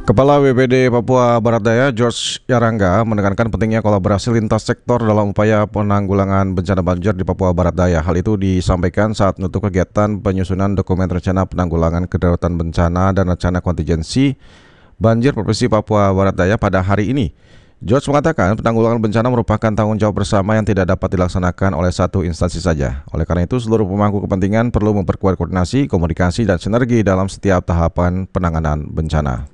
Kepala BPD Papua Barat Daya, George Yarangga, menekankan pentingnya kolaborasi lintas sektor dalam upaya penanggulangan bencana banjir di Papua Barat Daya. Hal itu disampaikan saat menutup kegiatan penyusunan dokumen rencana penanggulangan kedaruratan bencana dan rencana kontingensi banjir Provinsi Papua Barat Daya pada hari ini. George mengatakan penanggulangan bencana merupakan tanggung jawab bersama yang tidak dapat dilaksanakan oleh satu instansi saja. Oleh karena itu, seluruh pemangku kepentingan perlu memperkuat koordinasi, komunikasi, dan sinergi dalam setiap tahapan penanganan bencana.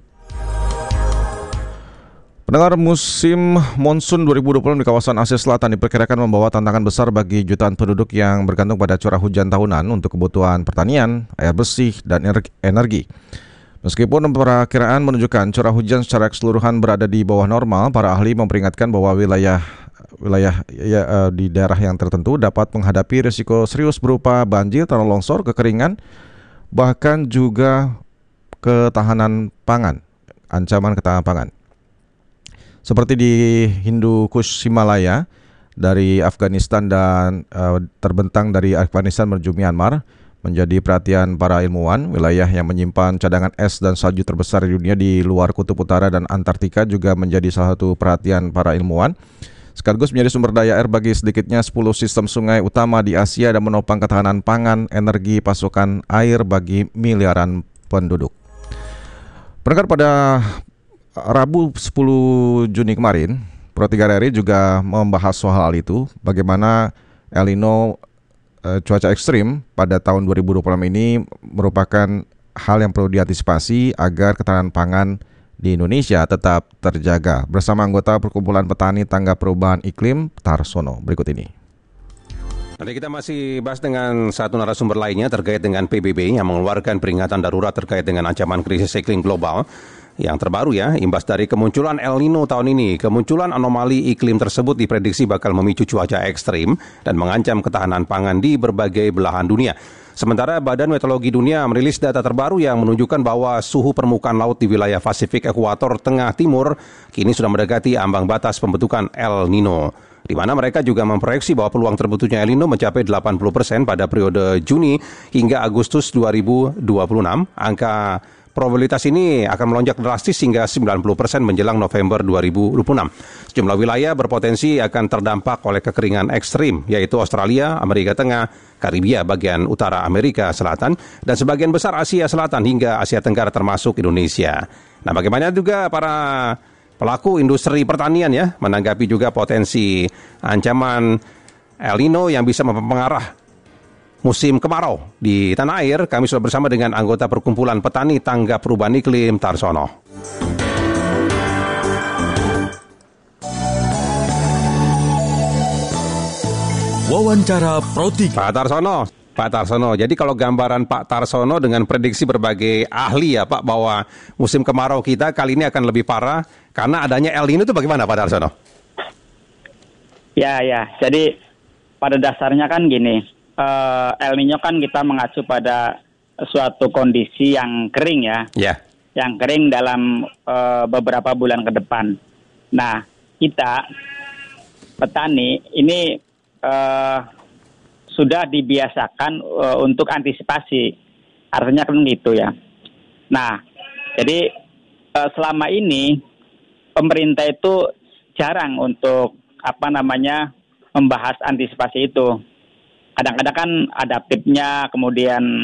Pendengar, musim monsun 2020 di kawasan Asia Selatan diperkirakan membawa tantangan besar bagi jutaan penduduk yang bergantung pada curah hujan tahunan untuk kebutuhan pertanian, air bersih, dan energi. Meskipun perakiraan menunjukkan curah hujan secara keseluruhan berada di bawah normal, para ahli memperingatkan bahwa wilayah di daerah yang tertentu dapat menghadapi risiko serius berupa banjir, tanah longsor, kekeringan, bahkan juga ancaman ketahanan pangan. Seperti di Hindu Kush Himalaya dari Afghanistan dan terbentang dari Afghanistan menuju Myanmar, menjadi perhatian para ilmuwan. Wilayah yang menyimpan cadangan es dan salju terbesar di dunia di luar Kutub Utara dan Antartika juga menjadi salah satu perhatian para ilmuwan. Sekaligus menjadi sumber daya air bagi sedikitnya 10 sistem sungai utama di Asia dan menopang ketahanan pangan, energi, pasokan air bagi miliaran penduduk. Pendengar, pada Rabu 10 Juni kemarin, Pro 3 RRI juga membahas soal hal itu, bagaimana El Nino cuaca ekstrim pada tahun 2026 ini merupakan hal yang perlu diantisipasi agar ketahanan pangan di Indonesia tetap terjaga. Bersama anggota Perkumpulan Petani Tanggap Perubahan Iklim, Tarsono, berikut ini. Nanti kita masih bahas dengan satu narasumber lainnya terkait dengan PBB yang mengeluarkan peringatan darurat terkait dengan ancaman krisis iklim global. Yang terbaru ya, imbas dari kemunculan El Nino tahun ini, kemunculan anomali iklim tersebut diprediksi bakal memicu cuaca ekstrim dan mengancam ketahanan pangan di berbagai belahan dunia. Sementara Badan Meteorologi Dunia merilis data terbaru yang menunjukkan bahwa suhu permukaan laut di wilayah Pasifik Ekuator Tengah Timur kini sudah mendekati ambang batas pembentukan El Nino, di mana mereka juga memproyeksi bahwa peluang terbentuknya El Nino mencapai 80% pada periode Juni hingga Agustus 2026. Angka probabilitas ini akan melonjak drastis hingga 90% menjelang November 2026. Sejumlah wilayah berpotensi akan terdampak oleh kekeringan ekstrim, yaitu Australia, Amerika Tengah, Karibia bagian utara Amerika Selatan, dan sebagian besar Asia Selatan hingga Asia Tenggara termasuk Indonesia. Nah, bagaimana juga para pelaku industri pertanian ya, menanggapi juga potensi ancaman El Nino yang bisa mempengaruhi musim kemarau di tanah air. Kami sudah bersama dengan anggota Perkumpulan Petani Tanggap Perubahan Iklim, Tarsono. Wawancara Pro 3. Pak Tarsono, jadi kalau gambaran Pak Tarsono dengan prediksi berbagai ahli ya Pak, bahwa musim kemarau kita kali ini akan lebih parah karena adanya El Nino, itu bagaimana Pak Tarsono? Ya, jadi pada dasarnya kan gini, El Nino kan kita mengacu pada suatu kondisi yang kering ya, yang kering dalam beberapa bulan ke depan. Nah, kita petani ini sudah dibiasakan untuk antisipasi, artinya kan gitu ya. Nah, jadi selama ini pemerintah itu jarang untuk membahas antisipasi itu. Kadang-kadang kan adaptifnya, kemudian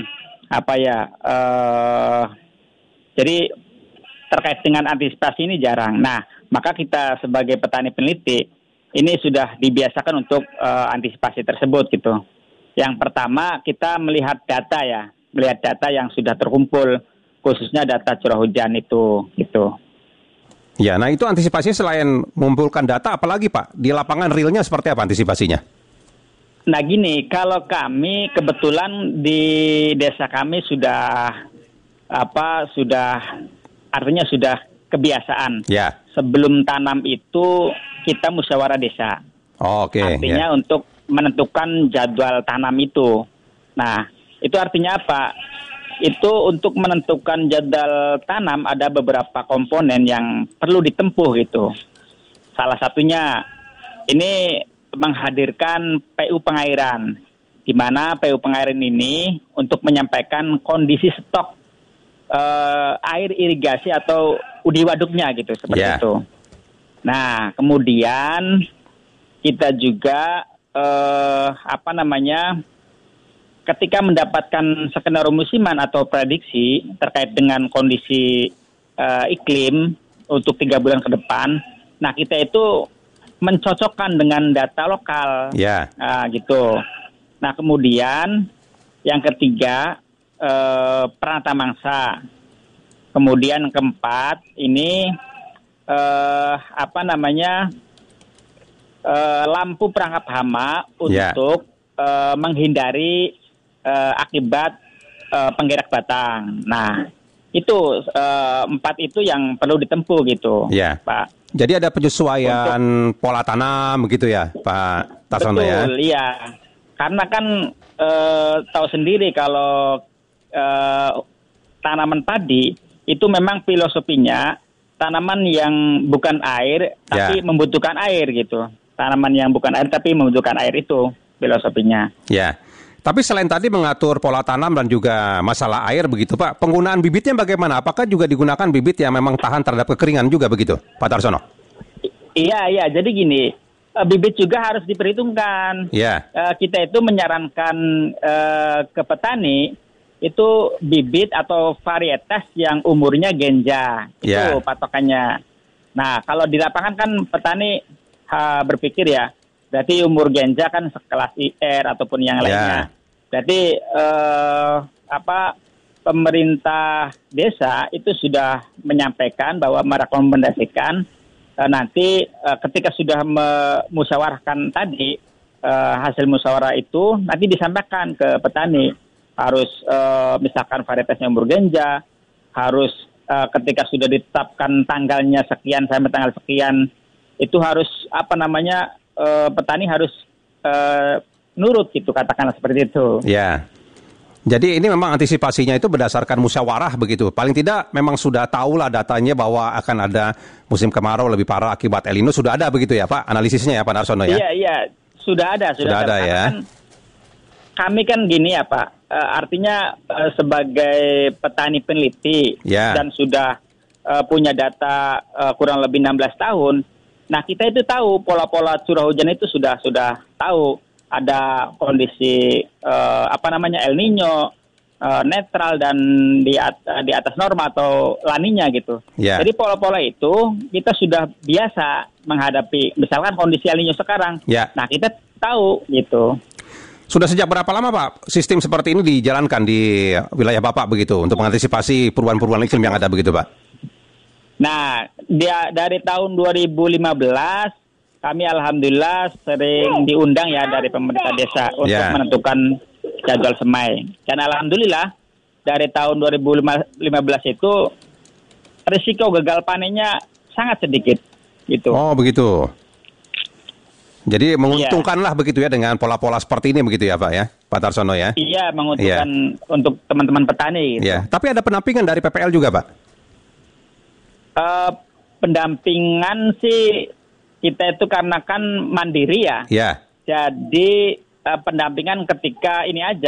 jadi terkait dengan antisipasi ini jarang. Nah, maka kita sebagai petani peneliti ini sudah dibiasakan untuk antisipasi tersebut gitu. Yang pertama, kita melihat data yang sudah terkumpul, khususnya data curah hujan itu gitu. Ya, nah itu antisipasinya selain mengumpulkan data, apalagi Pak? Di lapangan realnya seperti apa antisipasinya? Nah gini, kalau kami kebetulan di desa kami sudah kebiasaan. Ya. Sebelum tanam itu kita musyawarah desa. Oke. Artinya untuk menentukan jadwal tanam itu. Nah, itu artinya apa? Itu untuk menentukan jadwal tanam ada beberapa komponen yang perlu ditempuh gitu. Salah satunya ini menghadirkan PU pengairan, di mana PU pengairan ini untuk menyampaikan kondisi stok air irigasi atau di waduknya gitu, seperti itu. Nah, kemudian kita juga ketika mendapatkan skenario musiman atau prediksi terkait dengan kondisi iklim untuk 3 bulan ke depan, nah kita itu mencocokkan dengan data lokal, gitu. Nah, kemudian yang ketiga peranata mangsa. Kemudian yang keempat ini lampu perangkap hama untuk menghindari akibat penggerak batang. Nah, itu 4 itu yang perlu ditempuh gitu, Pak. Jadi ada penyesuaian pola tanam begitu ya, Pak Tarsono ya? Betul, iya. Karena kan tahu sendiri kalau tanaman padi itu memang filosofinya tanaman yang bukan air tapi membutuhkan air gitu. Tanaman yang bukan air tapi membutuhkan air, itu filosofinya. Ya. Tapi selain tadi mengatur pola tanam dan juga masalah air begitu, Pak, penggunaan bibitnya bagaimana? Apakah juga digunakan bibit yang memang tahan terhadap kekeringan juga begitu, Pak Tarsono? Iya. Jadi gini, bibit juga harus diperhitungkan. Kita itu menyarankan ke petani itu bibit atau varietas yang umurnya genja. Itu patokannya. Nah, kalau di lapangan kan petani berpikir ya, berarti umur genja kan sekelas IR ataupun yang lainnya. Jadi pemerintah desa itu sudah menyampaikan bahwa merekomendasikan nanti ketika sudah memusyawarahkan tadi hasil musyawarah itu nanti disampaikan ke petani, harus misalkan varietasnya umur genja, harus ketika sudah ditetapkan tanggalnya sekian sampai tanggal sekian itu harus petani harus nurut gitu, katakanlah seperti itu. Ya. Jadi ini memang antisipasinya itu berdasarkan musyawarah begitu. Paling tidak memang sudah tahulah datanya bahwa akan ada musim kemarau lebih parah akibat El Nino, sudah ada begitu ya Pak analisisnya ya Pak Tarsono ya? Iya, sudah ada ya. Kan, kami kan gini ya Pak, artinya sebagai petani peneliti dan sudah punya data kurang lebih 16 tahun. Nah, kita itu tahu pola-pola curah hujan itu sudah tahu. Ada kondisi El Nino, netral dan di atas norma atau La Niña gitu. Jadi pola-pola itu kita sudah biasa menghadapi, misalkan kondisi El Nino sekarang. Nah, kita tahu gitu. Sudah sejak berapa lama Pak sistem seperti ini dijalankan di wilayah Bapak begitu untuk mengantisipasi perubahan-perubahan iklim yang ada begitu Pak? Nah, dari tahun 2015 kami alhamdulillah sering diundang ya dari pemerintah desa untuk menentukan jadwal semai. Dan alhamdulillah dari tahun 2015 itu risiko gagal panennya sangat sedikit gitu. Oh, begitu. Jadi menguntungkanlah begitu ya dengan pola-pola seperti ini begitu ya Pak ya, Pak Tarsono ya? Iya, menguntungkan untuk teman-teman petani gitu. Tapi ada pendampingan dari PPL juga Pak? Pendampingan sih kita itu karena kan mandiri ya. Jadi pendampingan ketika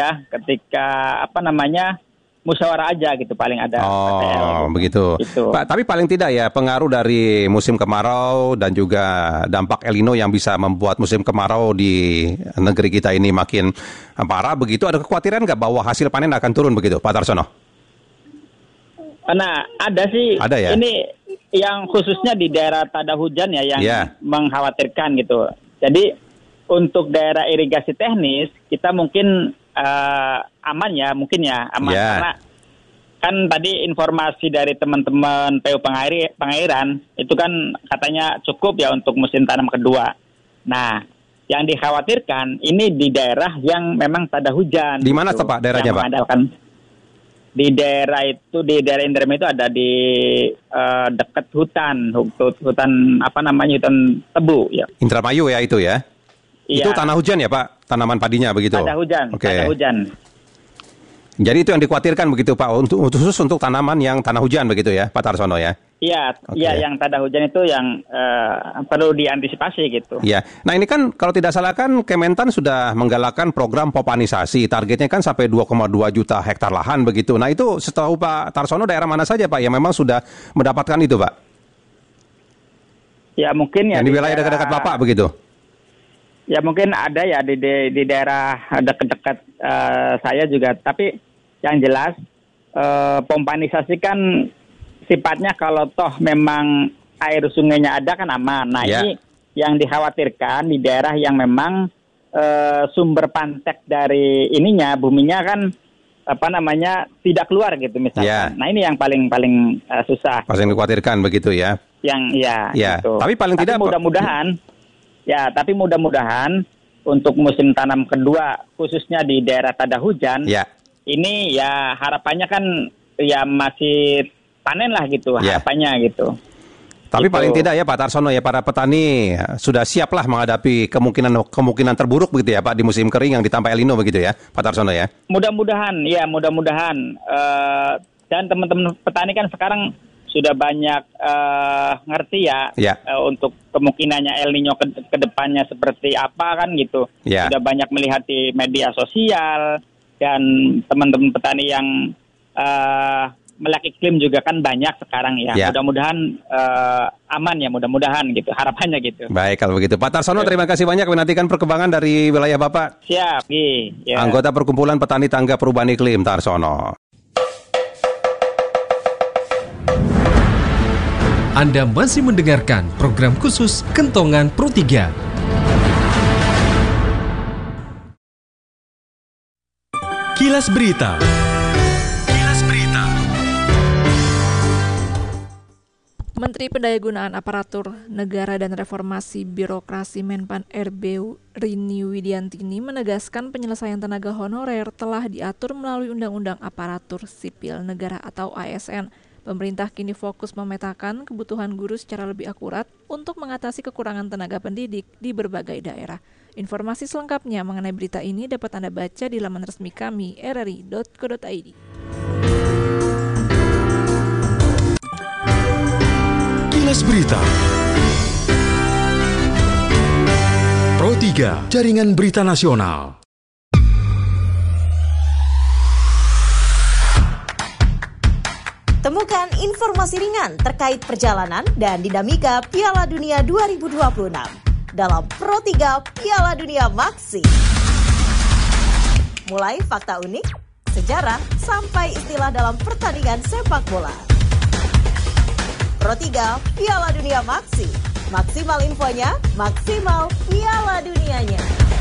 musyawarah aja gitu paling ada. PPL, gitu. Begitu. Gitu. Pak, tapi paling tidak ya pengaruh dari musim kemarau dan juga dampak El Nino yang bisa membuat musim kemarau di negeri kita ini makin parah begitu, ada kekhawatiran nggak bahwa hasil panen akan turun begitu, Pak Tarsono? Nah, ada sih. Ada ya? Ini yang khususnya di daerah tada hujan ya yang mengkhawatirkan gitu. Jadi untuk daerah irigasi teknis kita mungkin aman karena kan tadi informasi dari teman-teman PU Pengairan itu kan katanya cukup ya untuk musim tanam kedua. Nah, yang dikhawatirkan ini di daerah yang memang tada hujan. Di mana Pak daerahnya Pak? Di daerah Indramayu itu ada di dekat hutan tebu ya. Indramayu ya itu ya. Iya. Itu tanah hujan ya Pak, tanaman padinya begitu. Tanah hujan. Tanah hujan. Jadi itu yang dikhawatirkan begitu Pak, khusus untuk tanaman yang tanah hujan begitu ya, Pak Tarsono ya. Iya, iya yang tanda hujan itu yang perlu diantisipasi gitu. Ya, nah ini kan kalau tidak salah kan Kementan sudah menggalakkan program popanisasi, targetnya kan sampai 2,2 juta hektar lahan begitu. Nah itu setahu Pak Tarsono daerah mana saja Pak yang memang sudah mendapatkan itu Pak? Ya mungkin ya yang di wilayah dekat-dekat Bapak begitu. Ya mungkin ada ya di daerah dekat-dekat saya juga, tapi yang jelas pompanisasi kan sifatnya kalau toh memang air sungainya ada kan aman. Nah ini yang dikhawatirkan di daerah yang memang sumber pantek dari buminya kan tidak keluar gitu misalkan. Nah ini yang paling susah. Paling dikhawatirkan begitu ya. Gitu. Tapi paling tidak tapi mudah-mudahan untuk musim tanam kedua khususnya di daerah tanda hujan ini ya harapannya kan ya masih panen lah gitu harapannya gitu. Tapi paling tidak ya Pak Tarsono ya para petani sudah siap lah menghadapi kemungkinan terburuk begitu ya Pak di musim kering yang ditambah El Nino begitu ya Pak Tarsono ya. Mudah-mudahan dan teman-teman petani kan sekarang sudah banyak ngerti untuk kemungkinannya El Nino ke depannya seperti apa kan gitu. Sudah banyak melihat di media sosial dan teman-teman petani yang melek iklim juga kan banyak sekarang ya. Mudah-mudahan aman ya, mudah-mudahan gitu. Harapannya gitu. Baik kalau begitu. Pak Tarsono terima kasih banyak menantikan perkembangan dari wilayah Bapak. Siap. Anggota Perkumpulan Petani Tangga Perubahan Iklim Tarsono. Anda masih mendengarkan program khusus Kentongan Pro 3. Kilas Berita. Menteri Pendayagunaan Aparatur Negara dan Reformasi Birokrasi Menpan RB Rini Widiantini menegaskan penyelesaian tenaga honorer telah diatur melalui Undang-Undang Aparatur Sipil Negara atau ASN. Pemerintah kini fokus memetakan kebutuhan guru secara lebih akurat untuk mengatasi kekurangan tenaga pendidik di berbagai daerah. Informasi selengkapnya mengenai berita ini dapat Anda baca di laman resmi kami rri.co.id. Kilas Berita Pro 3, Jaringan Berita Nasional. Temukan informasi ringan terkait perjalanan dan dinamika Piala Dunia 2026 dalam Pro 3 Piala Dunia Maxi. Mulai fakta unik, sejarah, sampai istilah dalam pertandingan sepak bola. Pro 3 Piala Dunia Maxi. Maksimal infonya, maksimal Piala Dunianya.